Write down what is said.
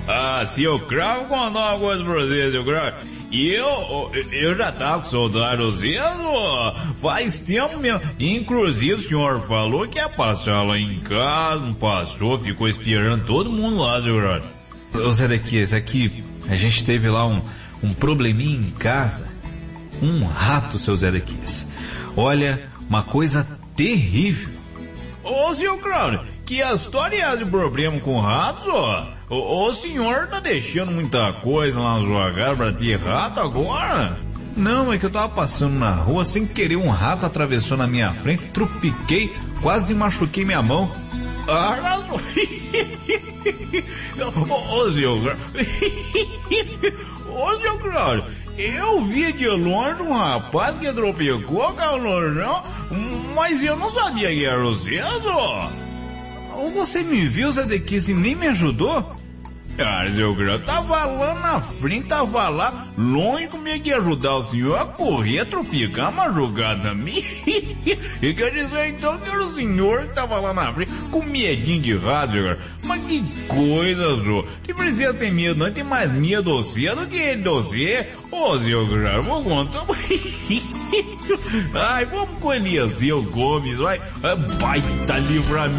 Seu Cravo, contar uma coisa pra você, seu Cravo. Eu já tava com saudade de vocês, faz tempo mesmo. Inclusive o senhor falou que ia passar lá em casa, não passou, ficou esperando todo mundo lá, seu Cravo. Ô Zedequias, aqui a gente teve lá um probleminha em casa. Um rato, seu Zedequias. Olha, uma coisa terrível. Ô, seu Cravo, que a história é de problema com ratos, O senhor tá deixando muita coisa lá na sua casa pra ter rato agora? Não, é que eu tava passando na rua sem querer, um rato atravessou na minha frente, tropiquei, quase machuquei minha mão. Seu Cravo, eu vi de longe um rapaz que tropicou, calorão, mas eu não sabia que era você, Ou você me viu, Zedequias, e nem me ajudou? Seu Cravo, tava lá na frente, tava lá, longe comigo de ajudar o senhor a correr, a tropicar uma jogada minha. E quer dizer então que era o senhor que tava lá na frente, com medinho de rato, seu Cravo. Mas que coisa, senhor. Não precisa ter medo, não, tem mais medo de você do que ele de você. Seu Cravo, vou contar. Ai, vamos conhecer o Gomes, vai. Baita livramento.